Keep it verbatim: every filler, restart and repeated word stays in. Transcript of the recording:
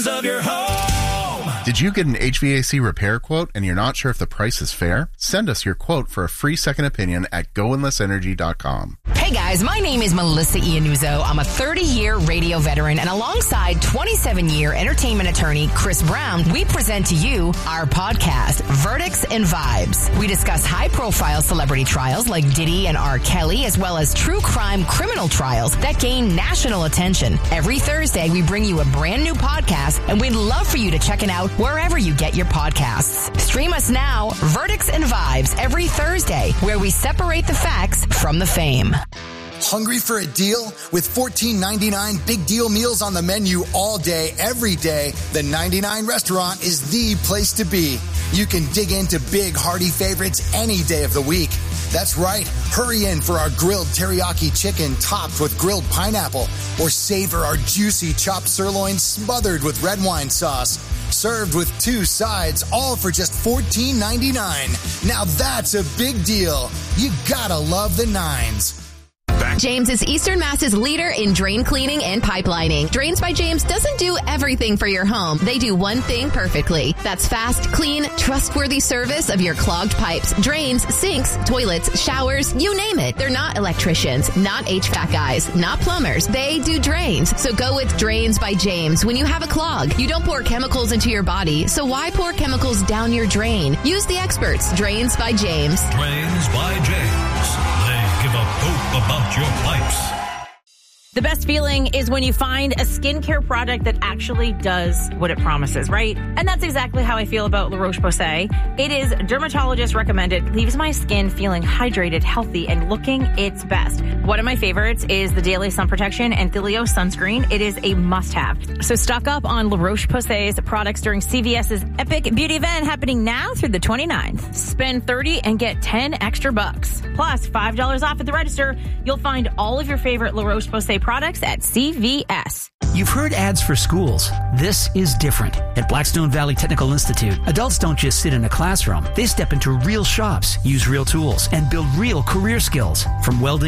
foundations of your home. Did you get an H V A C repair quote and you're not sure if the price is fair? Send us your quote for a free second opinion at go endless energy dot com. Hey guys, my name is Melissa Iannuzzo. I'm a thirty-year radio veteran, and alongside twenty-seven-year entertainment attorney Chris Brown, we present to you our podcast, Verdicts and Vibes. We discuss high-profile celebrity trials like Diddy and R. Kelly, as well as true crime criminal trials that gain national attention. Every Thursday, we bring you a brand new podcast, and we'd love for you to check it out wherever you get your podcasts. Stream us now, Verdicts and Vibes, every Thursday, where we separate the facts from the fame. Hungry for a deal? With fourteen ninety-nine big deal meals on the menu all day, every day, the ninety-nine restaurant is the place to be. You can dig into big, hearty favorites any day of the week. That's right. Hurry in for our grilled teriyaki chicken topped with grilled pineapple, or savor our juicy chopped sirloin smothered with red wine sauce. Served with two sides, all for just fourteen ninety-nine. Now that's a big deal. You gotta love the nines. James is Eastern Mass's leader in drain cleaning and pipelining. Drains by James doesn't do everything for your home. They do one thing perfectly. That's fast, clean, trustworthy service of your clogged pipes, drains, sinks, toilets, showers, you name it. They're not electricians, not H V A C guys, not plumbers. They do drains. So go with Drains by James when you have a clog. You don't pour chemicals into your body, so why pour chemicals down your drain? Use the experts. Drains by James. Drains by James. They give up hope about your pipes. The best feeling is when you find a skincare product that actually does what it promises, right? And that's exactly how I feel about La Roche-Posay. It is dermatologist recommended, leaves my skin feeling hydrated, healthy, and looking its best. One of my favorites is the Daily Sun Protection and Thelio Sunscreen. It is a must-have. So stock up on La Roche-Posay's products during CVS's Epic Beauty event happening now through the twenty-ninth. Spend thirty dollars and get ten extra bucks. Plus five dollars off at the register. You'll find all of your favorite La Roche-Posay products at C V S. You've heard ads for schools. This is different. At Blackstone Valley Technical Institute, adults don't just sit in a classroom. They step into real shops, use real tools, and build real career skills. From welding